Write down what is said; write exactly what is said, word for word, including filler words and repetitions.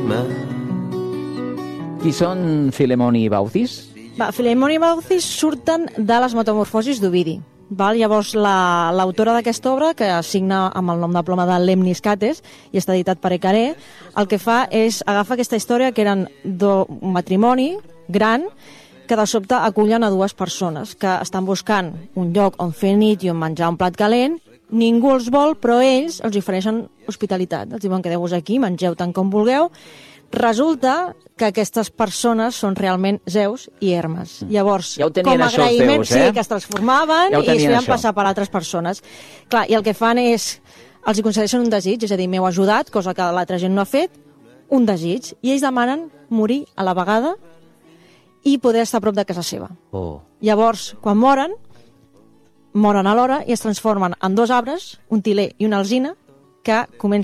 l'ànima. Qui són Filemón i Baucis? Va, Filemón i Baucis surten de les metamorfosis d'Ovidi. Val? Llavors, la, l'autora d'aquesta obra, que signa amb el nom de ploma de Lemnis Cates i està editat per Ecaré, el que fa és agafar aquesta història que eren do, un matrimoni gran que de sobte acullen a dues persones que estan buscant un lloc on fer nit i on menjar un plat calent. Ningú els vol, però ells els ofereixen hospitalitat. Els diuen: quedeu-vos aquí, mengeu tant com vulgueu. Resulta que aquestes persones són realment Zeus i Hermes. Llavors, ja com a agraïment, Zeus, eh? sí, que es transformaven ja i es feien això. passar per altres persones. Clar, i el que fan és, els hi concedeixen un desig, és a dir, m'heu ajudat, cosa que l'altra gent no ha fet, un desig, i ells demanen morir a la vegada i poder estar a prop de casa seva. Oh. Llavors, quan moren, moren alhora i es transformen en dos arbres, un tiler i una alzina, que comencen